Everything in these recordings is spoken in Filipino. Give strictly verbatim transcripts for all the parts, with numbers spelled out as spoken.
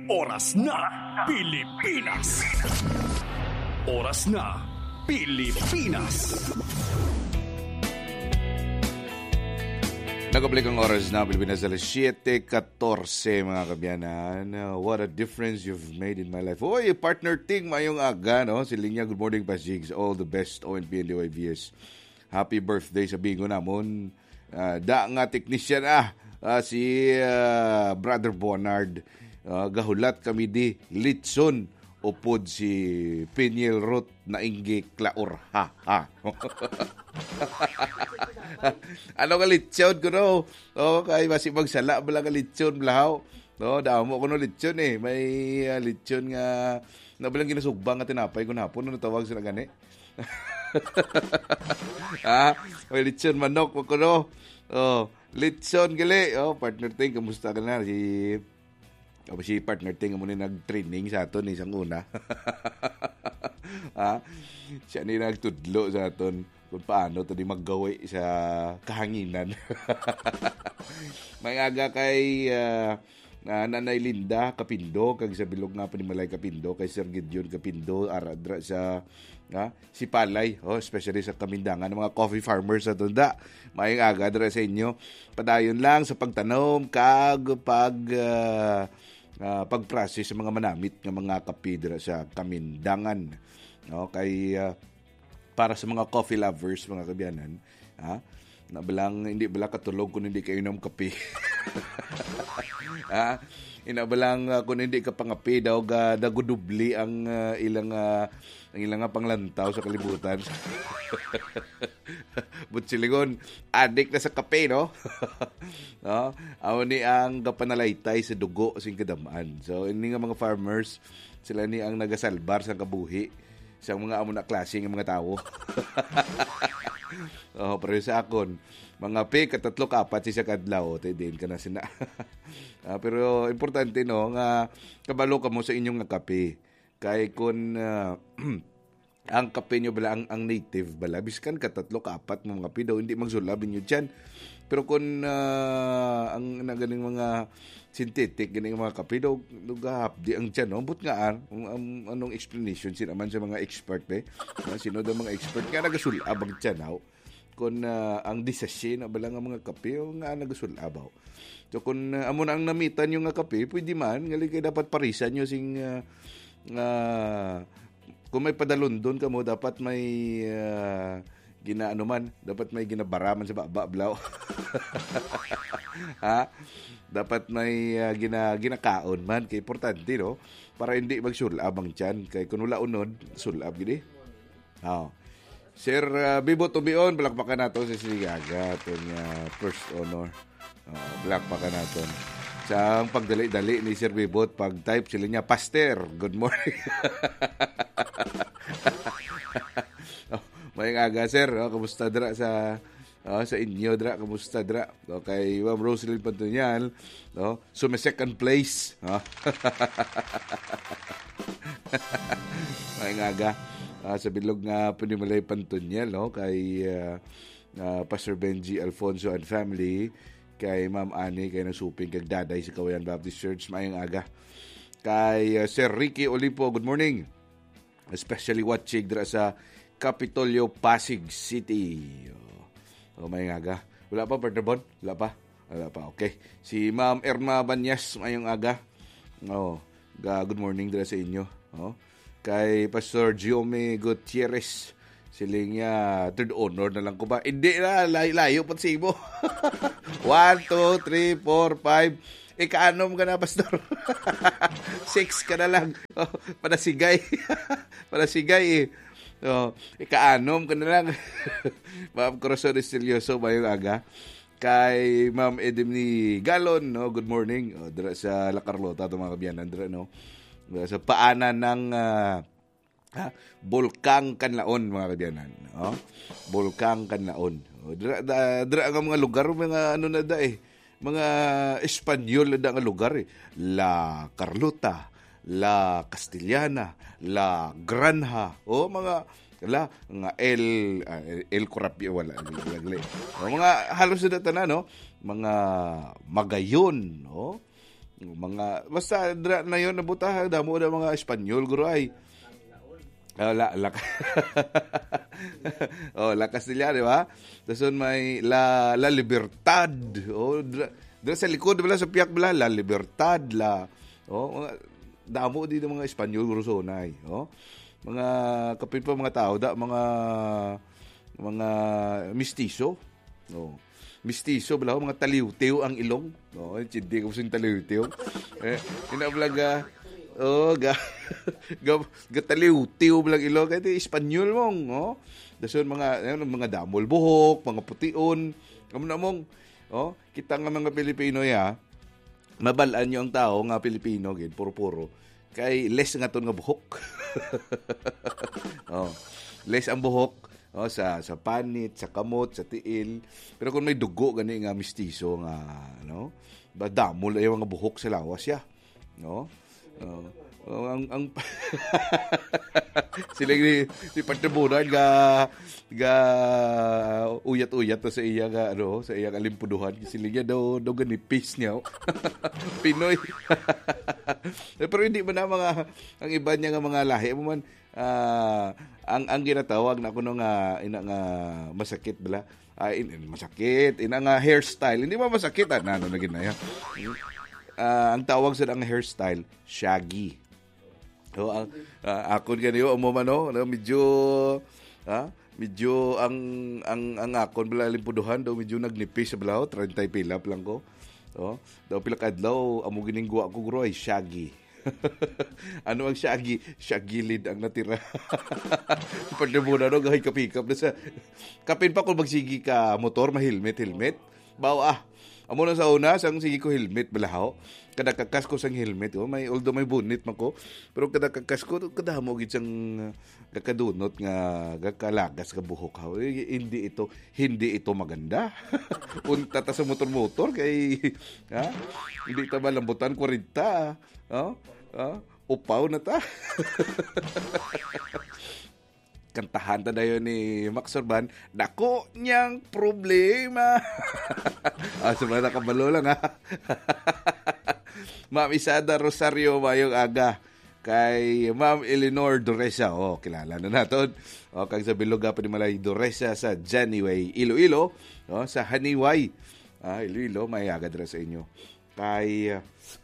Oras na Pilipinas. Oras na Pilipinas. Nagabalik ang oras na Pilipinas alas siyete fourteen mga kabyanan. Uh, what a difference you've made in my life. Oy, partner ting mayong aga, no? Si Linya, good morning pa, Jigs. All the best, O N P and D Y V S. Happy birthday sa bingo namon. Uh, da nga technician ah, uh, si uh, Brother Bonard. Uh, gahulat kami di litson upod si Piniel Root na inggi klaor. Ha, ha. Ano ka litson ko no? O, kay basi magsala bala ka litson blahaw. No, damo ko no litson eh. May uh, litson nga nabalang ginasugbang nga tinapay ko na hapon. Ano tawag sila gani? Ha? May litson manok ko no? Oh, litson gali. Oh, partner ting, kamusta ka na? Si O si partner ting mo ni nag-training sa aton isang una. Ha? Siya ni nagtudlo sa aton kung paano ito di maggawi sa kahanginan. May aga kay uh, uh, Nanay Linda Kapindo, kag sa bilog nga pa ni Malay Kapindo, kay Sir Gideon Kapindo, aradra sa uh, si Palay, oh, especially sa Kamindangan, ng mga coffee farmers sa tunda. May aga dra sa inyo. Padayon lang sa pagtanom, kag pag... Uh, Uh, pag-process sa mga manamit ng mga kapidra sa Kamindangan. No? Kay, uh, para sa mga coffee lovers, mga kabyanan, ha? Na balang, hindi bala katulog kung hindi kayo inom kape. Ha? Inabalang uh, kung hindi ka pangapi daw, ga, dagudubli ang uh, ilang uh, ang ilang uh, panglantaw sa kalibutan. Butsiligon, adik na sa kape, no? No? Aw ni ang kapanalaytay sa dugo sing kadamaan. So ini nga mga farmers, sila ni ang nagasalbar sa kabuhi sa mga amo na klase ng mga tao. Oh, pero sa akon, mga pe katatlo kapat siya kadlaw, tay din kana sina. uh, pero importante no nga kabalo ka mo sa inyong nga kape. Kay kun uh, ang kape nyo bala, ang, ang native bala, biskan katatlo kapat mo mga kape daw, hindi magsulabin nyo dyan. Pero kung uh, ang nagaling mga synthetic, ganing mga kape daw, nagahapdi ang dyan, no? But nga, ang, ang, anong explanation sinaman sa mga expert, eh? Sino daw mga expert? Nga nagasulabang dyan, no? Kung uh, ang disasye na bala nga mga kape, o nga nagasulabaw. So kung uh, amo na ang namitan yung nga kape, pwede man, ngayon kayo dapat parisan nyo sing... Uh, uh, kung may padalon doon ka mo, dapat may uh, ginaano man, dapat may ginabaraman sa baba, blaw. Ha? Dapat may uh, gina, ginakaon man, kay importante, no? Para hindi magsulab ang tiyan. Kay kung wala unod, sulab, gini. Oh. Sir uh, Bibo Tubion, balakpakan nato sa Siligaga, itong uh, first honor. Oh, balakpakan nato. Sa pagdali-dali ni Sir Bibot, pag-type sila niya, Pastor, good morning. Oh, may aga, sir. Oh, kamusta dra sa oh, sa inyo, dra? Kamusta dra? Okay, Ma'am Rosalyn Pantunial. Oh, so may second place. Oh. May aga. Uh, sa bilog nga Punimalay Pantunial, no? Kay uh, uh, Pastor Benji Alfonso and family. Kay Ma'am Ani, kay nasuping kag daday sa Kawayan Baptist Church, mayang aga. Kay uh, Sir Ricky Olipo, good morning. Especially watching dra sa Capitolio, Pasig City. Oh, oh mayang aga. Wala pa, partner Bon? Wala pa? Wala pa, okay. Si Ma'am Erma Banyas, mayang aga. Oh, good morning dra sa inyo. Oh. Kay Pastor Giome Gutierrez, siling niya, third honor na lang ko ba? Hindi na, layo, layo pa si mo. One, two, three, four, five. Ika-anom ka na, Pastor. Six ka na lang. Oh, panasigay. Panasigay eh. Oh, ika-anom ka na lang. Ma'am Corazon Estilioso, mayong aga. Kay Ma'am Edemni Galon, no? Good morning. Oh, dira sa La Carlota, ito mga kabiyanan, dira, no? Sa paanan ng... Uh, Ha? Bulkang Kanlaon, mga kabyanan. Oh? Bulkang Kanlaon. Oh, dra, dra, dra ang mga lugar, mga ano na da eh. Mga Espanyol na da ang lugar eh. La Carlota, La Castellana, La Granja. Oh, mga la nga El uh, El Corapio wala oh, mga halos na tanan no. Mga Magayon, no. Mga basta dra na yon nabutahan damo na mga Espanyol guro ay. Oh, la, la, oh, la Castilla, di ba? Tapos may La, La Libertad. Oh, dra, dra sa likod, bala, sa piyak, bala, La Libertad, La, oh, mga, damo din ng mga Espanyol, Grosonay, oh. Mga, kapit pa mga tao, da, mga, mga mistiso, oh. Mistiso, bala, mga taliw-tiw ang ilong, oh, hindi ko sing taliw-tiw. Eh, inablaga, oh, ga, ga, gataliw-tiw bilang ilong, kaya Espanyol mong, oh. Dason mga, ano, mga damol buhok, mga pution, kamo na mong, oh, kita nga mga Pilipino ya, mabalaan nyo ang tao nga Pilipino, gid, puro-puro, kay less nga ton nga buhok. Oh, less ang buhok, oh, sa, sa panit, sa kamot, sa tiil, pero kung may dugo, gani nga mistiso, nga, ano, ba, damol ay mga buhok sa lawas ya, no? Oh, oh, ang ang sila ni si Pantabunan ga ga uyat-uyat to sa iya ga ano sa iya kalimpuduhan sila niya daw daw ganipis niya. Pinoy. Pero hindi man na mga ang iba niya nga mga lahi mo man uh, ang ang ginatawag na kuno nga ina nga masakit bala ay in, in, masakit ina nga hairstyle hindi ba masakit ano na ginaya. Uh, ang tawag sa ang hairstyle, shaggy. So, ang, uh, akon kaniyo, mo man, no? Medyo, ha? Medyo, ang, ang, ang akon, bala limpuduhan, daw medyo nagnipis sa balaw, trentay pilap lang ko. Oh, daw pila kadlaw, amo giningguwa ko, guro, ay shaggy. Ano ang shaggy? Shagilid ang natira. Pagdamuna, no? Gahay kapikap na sa, kapin pa kung magsigi ka motor, mahilmet, helmet. Bawa, ah, amo na sa una, sang sige ko helmet balahaw. Kada kakas ko sang helmet, oh, may although may bonnet man ko, pero kada kakas ko kada mo gid sang kakadunot nga gakalagas ka buhok ha. Eh, hindi ito hindi ito maganda. Unta ta sa motor-motor kay ha? Hindi ta malambutan forty. Oh, oh, upaw na ta. Kantahan ta dayon ni Max Orban, dako niyang problema. Ah, sumala ka balo lang ha. Ma'am Isada Rosario mayong aga kay Ma'am Eleanor Doresa. Oh, kilala na naton. Oh, kag sa Biloga pa ni Malay Doresa sa Janiway, Iloilo, oh, sa Haniway. Ah, Iloilo may aga dira sa inyo. Kay uh,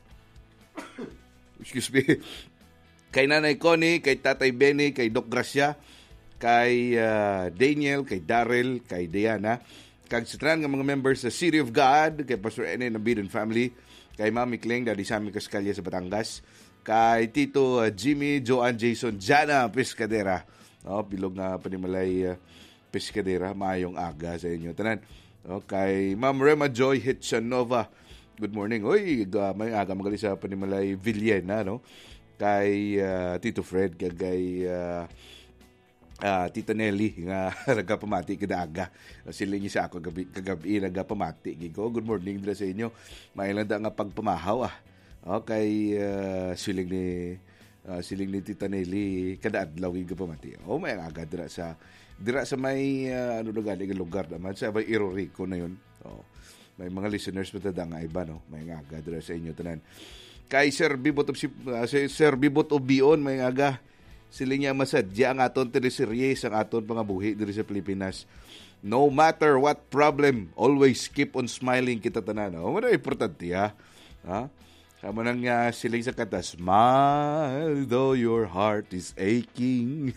excuse me. Kay Nanay Connie, kay Tatay Benny, kay Doc Gracia, kay uh, Daniel, kay Daryl, kay Diana, kag sa tanan nga mga members sa City of God, kay Pastor Ene ng Bidon family, kay Mami Kling, Daddy Sammy Cascalia sa Batangas, kay Tito uh, Jimmy, Joanne Jason, Jana Pescadera, oh, bilog nga panimalay uh, Pescadera, maayong aga sa inyo tanan. Oh, kay Ma'am Rema Joy Hitchanova, good morning. Oy, uh, may aga magali sa panimalay Villena, no? Kay uh, Tito Fred, kay uh, Uh, Tita Nelly nga nagapamati kada aga. Sila niya sa ako gabi, kagabi nagapamati. Gigo, good morning dira sa inyo. Mailan da nga pagpamahaw ah. Okay, uh, siling ni uh, siling ni Tita Nelly kada adlaw gapamati. Oh, may aga dira sa dira sa may uh, ano lugar nga lugar naman sa may Irorico na yon. Oh, may mga listeners pa tada nga iba no. May aga dira sa inyo tanan. Kay Sir Bibot of uh, Sir Bibot of Bion may aga. Sila niya masadya ang aton teleserye sa aton pangabuhi diri sa Pilipinas. No matter what problem, always keep on smiling kita tanan. O, ano importante ha? Ha? Kama nang uh, sila sa kata, smile though your heart is aching.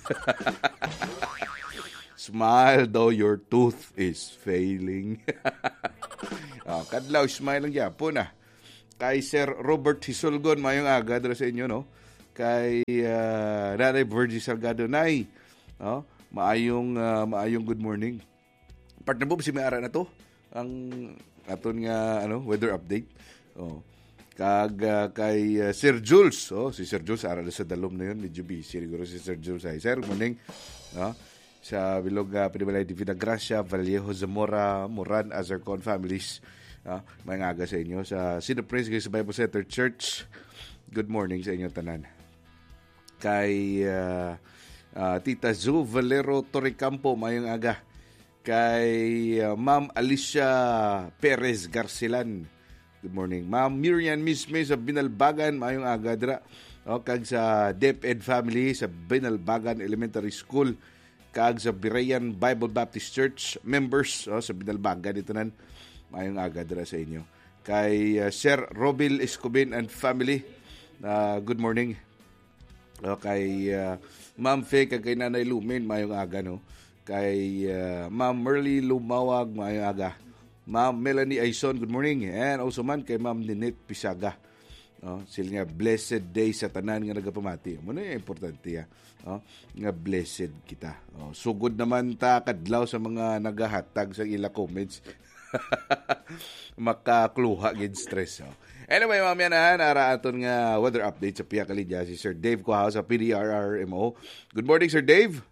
Smile though your tooth is failing. Oh, kadlaw, smile lang yapon ah. Kay Sir Robert Hisolgon, mayong aga dira sa inyo, no? Kay uh, Nanay Virgie Salgado, Nay, oh, maayong uh, maayong good morning. Partner mo si may ara na to ang aton nga ano weather update. Oh. Kag uh, kay uh, Sir Jules, oh, si Sir Jules ara sa dalom na yun, medyo busy siguro si Sir Jules ay. Sir, morning. No? Sa bilog uh, Pinibalay Divina Gracia, Vallejo Zamora, Moran, Azarcon families. Uh, may ngaga sa inyo sa City Praise sa Bible Center Church. Good morning sa inyo tanan. Kay uh, uh, Tita Zu Valero Torrecampo mayong aga. Kay uh, Ma'am Alicia Perez Garcilan, Good morning. Ma'am Miriam Misme sa Binalbagan, mayong aga dira. O, kag sa DepEd family sa Binalbagan Elementary School, kag sa Birayan Bible Baptist Church members o, sa Binalbagan ito nan, mayong aga dira sa inyo. Kay uh, Sir Robil Escobin and family, uh, good morning. O, kay uh, Ma'am Faye kag kay Nanay Lumin, mayong aga no. Kay uh, Ma'am Merly Lumawag, mayong aga. Ma'am Melanie Aison, good morning. And also man kay Ma'am Ninit Pisaga. Oh, sila nga blessed day sa tanan nga nagapamati. Muna yung importante ya. Oh, nga blessed kita. Oh, sugod naman ta kadlaw sa mga nagahatag sa ila comments. Makakluha gid stress. Oh. Anyway, mamaya na ara aton nga weather update sa Pia Kalidya si Sir Dave Kuhao sa P D R R M O. Good morning, Sir Dave.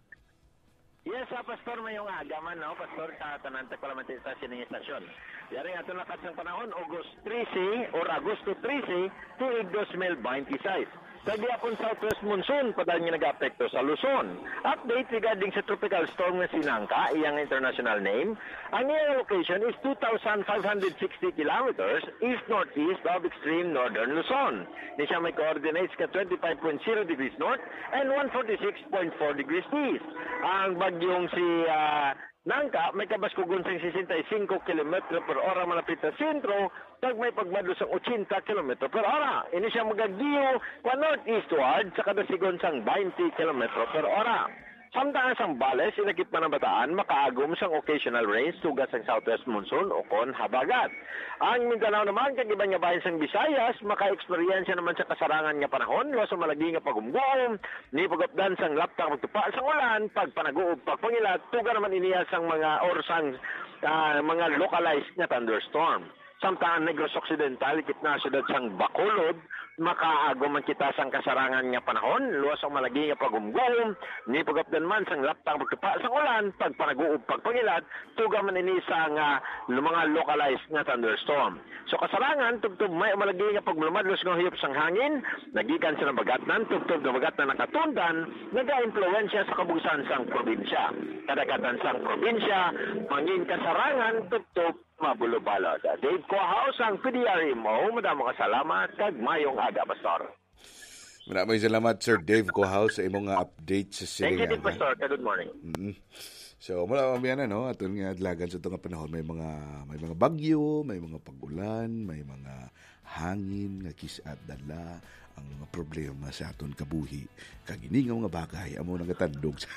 Yes, uh, Pastor, mayong aga man, no? Pastor, sa tanan Tagpalamante Stasyon ng Estasyon. Yari nga ito lakas ng panahon, August thirteen or Agosto thirteen, tuig twenty twenty-six. Sa gihapon southwest monsoon, padal nga nag-apekto sa Luzon. Update regarding sa tropical storm na Sinangka, iyang international name. Ang iyang location is two thousand five hundred sixty kilometers east-northeast of extreme northern Luzon. Ni siya may coordinates ka twenty-five point zero degrees north and one forty-six point four degrees east. Ang bagyong si uh, Nangka, may kabaskugon sa sixty-five kilometers per hora malapit sa sentro, tag may pagbadlo sa eighty kilometers per hora. Ini siya magagiyo pa northeastward sa kada sigon sang twenty kilometers per hora. Samtang sang Bales, inagit man ng Bataan, makaagom sang occasional rains tugas sang southwest monsoon o kon habagat. Ang Mindanao naman, kag iba nga bayan sang Visayas, maka-eksperyensya naman sa kasarangan nga panahon, luwas ang malagi nga pagumgom, ni pagupdan sang laptang magtupa sang ulan, pag panaguob, pagpangilat, tuga naman iniya sang mga orsang uh, mga localized nga thunderstorm. Samtang Negros Occidental, kitna siyudad sang Bacolod, makaagom man kita sang kasarangan nga panahon, luwas ang malagi nga pagumgom, ni pagapdan man sang laptang pagtupa sang ulan, pag panaguob, pagpangilat, tuga man ini sang uh, mga localized nga thunderstorm. So kasarangan, tugtog may malagi nga paglumadlos nga hiyop sang hangin, nagikan sa nabagatnan, tugtog na bagat na nakatundan, naga-impluensya sa kabugusan sang probinsya. Kadagatan sang probinsya, mangin kasarangan, tugtog mabulubalo. Dave Kuhao sang P D R M O, madamo ka salamat kag mayong aga, Pastor. Maraming salamat, Sir Dave Kuhao, sa imong nga update sa Silingan. Thank you, Pastor. Good morning. Mm-hmm. So, mula mamaya na, no? Atong nga adlagan sa itong panahon, may mga may mga bagyo, may mga pag-ulan, may mga hangin, nga kisat dala, ang mga problema sa aton kabuhi. Kagini nga mga bagay, amo nagatandog sa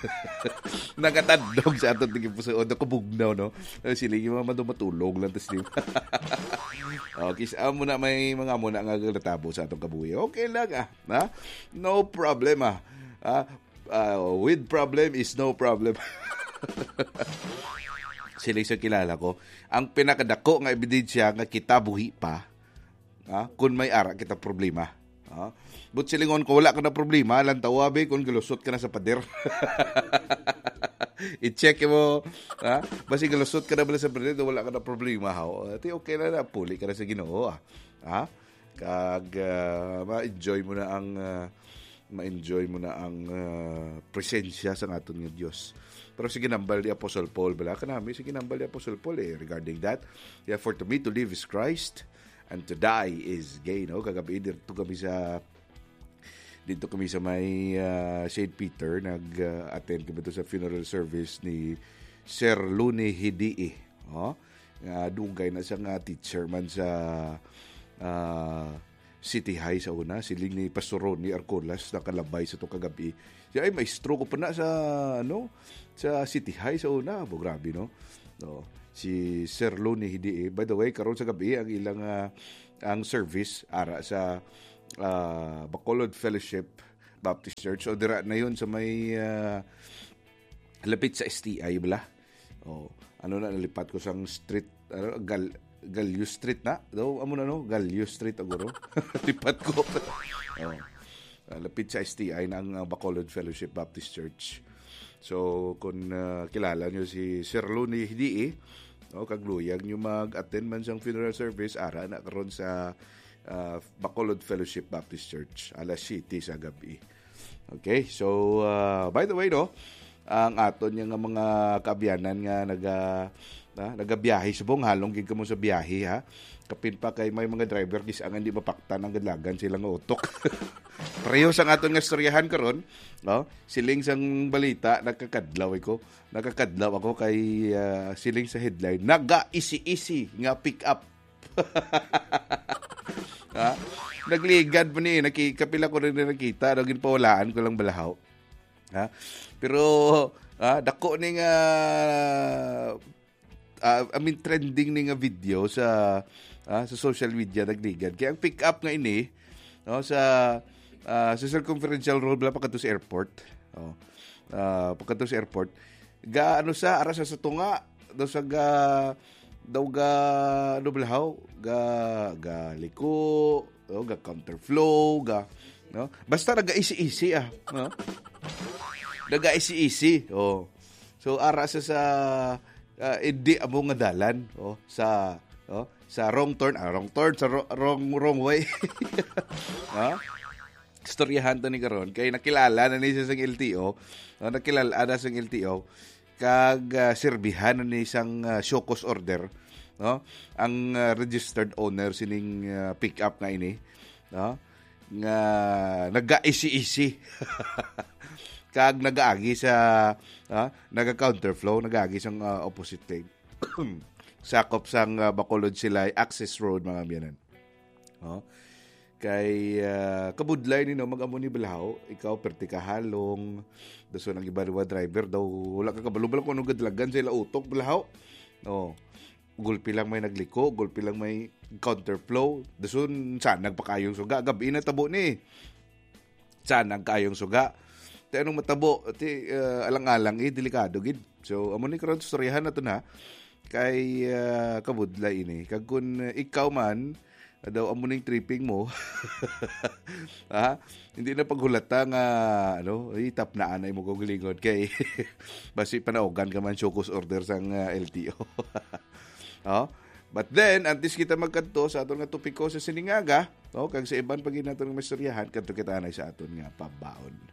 nagatandog sa aton tingin po sa odo kabugnaw, no? Sila yung mga matulog lang, tas di okay, amo na may mga amo na nga natabo sa atong kabuhi. Okay lang, ah. Ha? No problem, ah. ah uh, with problem is no problem. Sila yung kilala ko. Ang pinakadako nga ebidensya nga kita buhi pa, ha? Kung may ara kita problema. Ha? But silingon ko wala ka na problema, lang tawabi kung galusot ka na sa pader. I-check mo, ha? Basi galusot ka na bala sa pader, wala ka na problema, ha? Ati okay na na, puli ka na sa Ginoo, ha? Ha? Kag uh, ma-enjoy mo na ang uh, ma-enjoy mo na ang uh, presensya sa aton nga Dios. Pero sige nambal ni Apostle Paul bala kanami, sige nambal ni Apostle Paul eh, regarding that. Yeah, for to me to live is Christ and to die is gain. No? Kagabi dito kami sa dito kami sa may uh, Saint Peter, nag-attend uh, kami to sa funeral service ni Sir Luni Hidii. Oh? Uh, dugay na siya nga teacher man sa uh, City High sa una. Siling ni Pastor Ronnie Arcolas nakalabay sa to kagabi. Siya ay maestro ko pa na sa ano sa City High sa una. Bo, grabe, no? No. Si Sir Luni Hidii. By the way, karon sa gabi ang ilang uh, ang service ara sa uh, Bacolod Fellowship Baptist Church. O dira na yun sa may uh, lapit sa S T I bala. O ano na nalipat ko sang street ano, gal Galyo Street na. Daw amo na no, Galyo Street aguro. Lipat ko. Oh. Uh, lapit sa S T I ng uh, Bacolod Fellowship Baptist Church. So kung uh, kilala nyo si Sir Luni Hidii, oh, kagluyag nyo mag-attend man siyang funeral service ara na karon sa uh, Bacolod Fellowship Baptist Church alas siyete sa gabi. Okay, so uh, by the way no, ang aton yung mga kaabyanan nga naga Ha? Nagabiyahe subong halong gid kamo sa biyahe ha. Kapin pa kay may mga driver gis ang hindi mapaktan ang gadlagan silang utok. Pareho sang aton nga istoryahan karon, no? Siling sang balita nakakadlaw ko. Nakakadlaw ako kay uh, siling sa headline, naga-isi-isi nga pick up. Ha? Nagligad pa ni nakikapila ko rin na nakita, naging pawalaan ko lang balahaw. Ha? Pero ah, dako ni nga Uh, I mean trending ni nga video sa uh, sa social media nagligad kaya ang pick up nga ini no sa uh, sa circumferential road bala pagkadto sa airport oh uh, pagkadto sa airport ga ano sa ara sa tunga daw sa ga daw ga ano balahaw ga ga liko oh, ga counterflow ga no basta naga easy-easy ah no naga easy-easy oh so ara sa sa Uh, hindi amo nga dalan oh sa oh sa wrong turn ah, wrong turn sa ro- wrong wrong way. Ha? Istoryahan to ni karon kay nakilala na ni sa L T O, oh, nakilala na sa L T O kag uh, serbihan ni isang uh, show cause order, no? Ang uh, registered owner sining uh, pick up nga ini, no? Nga naga-isi-isi. Kag nagaagi sa ah, naga-counterflow, nagaagi sang uh, opposite lane. Sakop sang uh, Bacolod sila access road mga biyanan. Oh. Kay uh, kabudlay nino mag-amo ni balahaw, ikaw perti ka halong, daso nang iba driver daw wala ka kabalo-balo kuno gadlagan sila utok balahaw. Oh. Gulpi lang may nagliko, gulpi lang may counterflow, daso saan nagpakayong suga, gabi na tabo ni. Saan nagkayong suga? Te anong matabo ti uh, alang-alang eh delikado gid. So amo ni karon storyahan nato na kay uh, kabudlay ini. Kag kun uh, ikaw man uh, daw amo ning tripping mo. Ha? Hindi na paghulata nga ano, itap na anay mo kog lingod kay basi panaogan ka man showcase order sang uh, L T O. Oh? But then antes kita magkadto sa aton nga topiko sa siningaga, no, kag sa iban pag naton nga istoryahan kadto kita anay sa aton nga pabaon.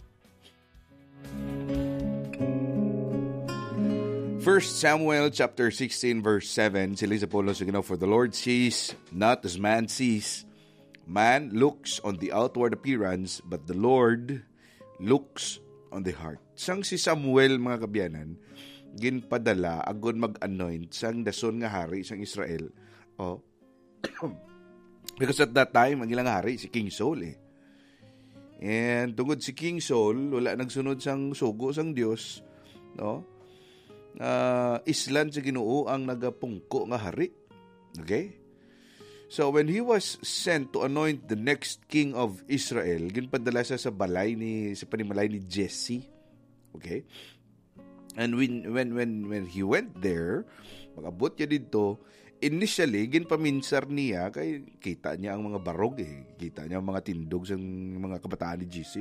First Samuel chapter sixteen verse seven, sila sa Polo sa Ginoo, for the Lord sees not as man sees. Man looks on the outward appearance, but the Lord looks on the heart. Sang si Samuel mga kabyanan, ginpadala agon mag-anoint sang dason nga hari sang Israel. Oh. Because at that time ang ilang hari si King Saul eh. And tungod si King Saul, wala nagsunod sang sugo sang Dios, no? Uh, islan sa Ginoo ang nagapungko nga hari. Okay? So when he was sent to anoint the next king of Israel, ginpadala siya sa balay ni sa panimalay ni Jesse. Okay? And when when when when he went there, magabot niya dito, initially ginpaminsar niya kay kita niya ang mga barog eh. Kita niya ang mga tindog sa mga kabataan ni Jesse.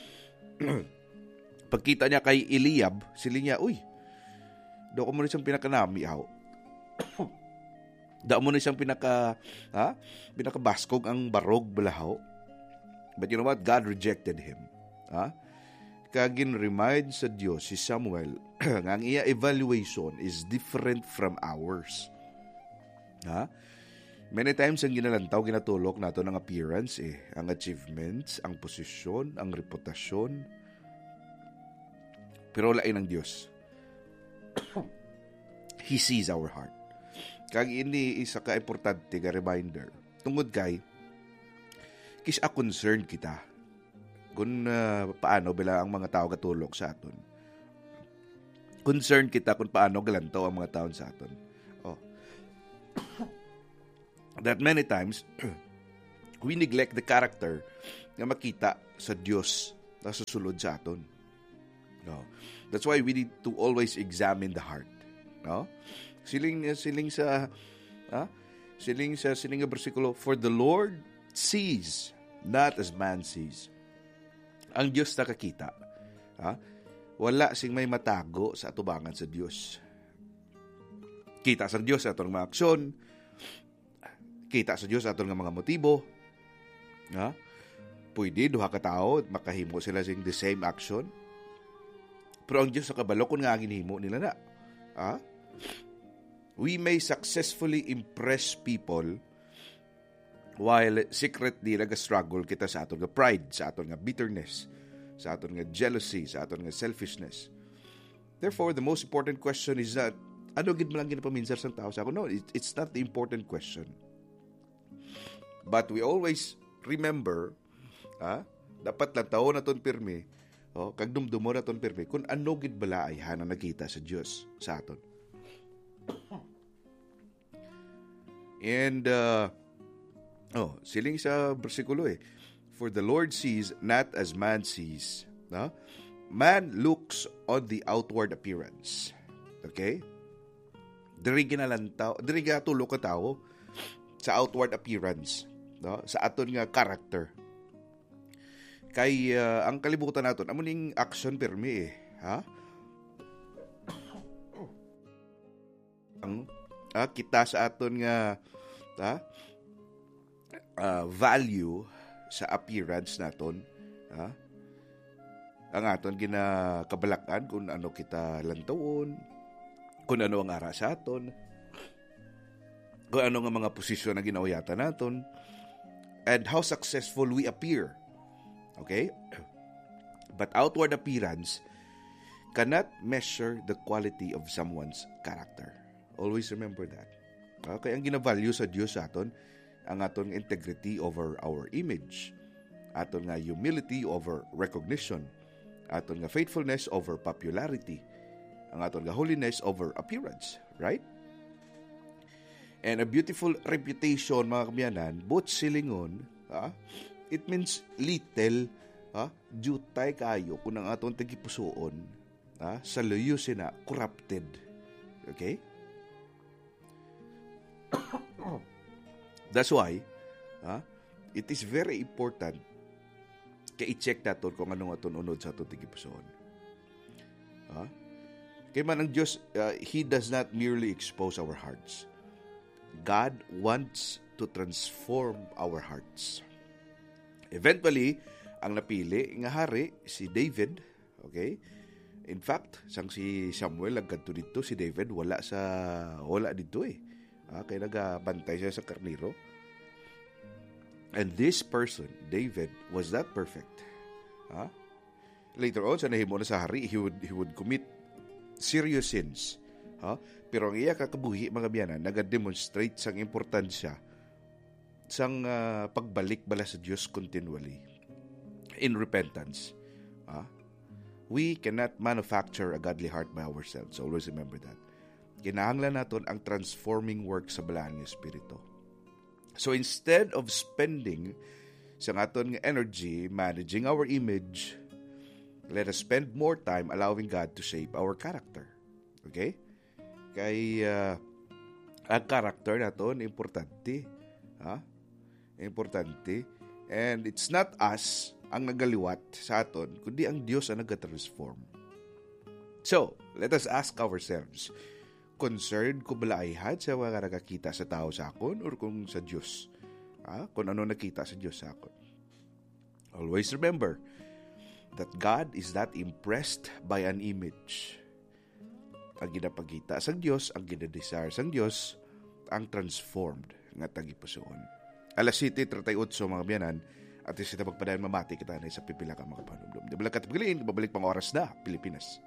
Pagkita niya kay Eliab, sili niya, uy, daw ko mo na siyang pinakanami, aw. Daw mo na siyang pinaka, ha? Pinakabaskog ang barog balahaw. But you know what? God rejected him. Ha? Kagin remind sa Diyos si Samuel nga ang iya evaluation is different from ours. Ha? Many times ang ginalantaw, ginatulok nato ng appearance eh. Ang achievements, ang posisyon, ang reputasyon. Pero lain ng Diyos. He sees our heart. Kag ini isa ka importante nga reminder. Tungod kay kis a concern kita kung uh, paano bila ang mga tao katulok sa aton. Concern kita kung paano galantaw ang mga tao sa aton. Oh. That many times we neglect the character nga makita sa Dios na susulod sa aton. No. That's why we need to always examine the heart. No? Siling siling sa ha? Siling sa siling nga bersikulo, for the Lord sees not as man sees. Ang Dios nakakita. Ha? Wala sing may matago sa atubangan sa Dios. Kita sa Dios sa atong mga aksyon. Kita sa Dios sa atong mga motibo. Ha? Pwede duha ka tawo makahimo sila sing the same action. Pero ang Diyos sa kabalo kung nga ginhimo nila na. Ha? we may successfully impress people while secretly nag-struggle kita sa aton nga pride, sa aton nga bitterness, sa aton nga jealousy, sa aton nga selfishness. Therefore, the most important question is that, ano gid man lang ginapaminsan sa tao sa ako? No, it, it's not the important question. But we always remember, ah, dapat lang tao na ton pirmi, oh, kag dumdumo na ton pirmi, kung ano gid bala ay hana nakita sa Dios sa aton. And, uh, oh, siling sa bersikulo eh, for the Lord sees not as man sees. No? Man looks on the outward appearance. Okay? Diri ginalantaw, diri gatulok ka tao sa outward appearance, no? Sa aton nga character. Kay uh, ang kalibutan naton amo ning action permi eh, ha? Ang ah, kita sa aton nga ha? Uh, value sa appearance naton, ha? Ang aton ginakabalakan kung ano kita lantawon, kung ano ang ara sa aton, kung ano nga mga posisyon na ginawayatan naton, and how successful we appear. Okay? But outward appearance cannot measure the quality of someone's character. Always remember that. Okay, ang ginavalue sa Diyos sa aton, ang aton integrity over our image, aton nga humility over recognition, aton nga faithfulness over popularity, ang aton nga holiness over appearance, right? And a beautiful reputation, mga kamyanan, both silingon, ha? It means little, ha? Jutay kayo kung ang aton tagipusoon, ha? Sa luyo sina corrupted. Okay? That's why, ha? It is very important kaya i-check natin kung anong aton unod sa aton tagipusoon. Ha? Kaya man ang Diyos, uh, He does not merely expose our hearts. God wants to transform our hearts. Eventually, ang napili nga hari, si David, okay? In fact, sang si Samuel, nagkanto dito, si David, wala sa, wala dito eh. Ah, kaya nagabantay siya sa karniro. And this person, David, was that perfect. Ah? Later on, sa nahimo na sa hari, he would, he would commit serious sins. Ha? Pero ang iya kakabuhi, mga biyanan, nag-demonstrate sang importansya sang uh, pagbalik bala sa Diyos continually in repentance. Ha? We cannot manufacture a godly heart by ourselves. Always remember that. Kinahanglan naton ang transforming work sa balaan ng Espiritu. So instead of spending sa aton nga energy managing our image, let us spend more time allowing God to shape our character. Okay? Kay uh, ang character naton importante. Ha? Importante. And it's not us ang nagaliwat sa aton, kundi ang Diyos ang nag-transform. So, let us ask ourselves, concerned ko bala ayhad sa mga nakakita sa tao sa akon or kung sa Diyos? Ha? Kung ano nakita sa Diyos sa akon. Always remember that God is not impressed by an image. Ang ginapagita sa Diyos, ang ginadesire sa Diyos, ang transformed nga tagipusoon. Alas siete thirty-eight mga biyanan, at isa na pagpadayan mamati kita na sa pipila ka mga panumdum. Di bala katapagaliin, babalik pang oras na, Pilipinas.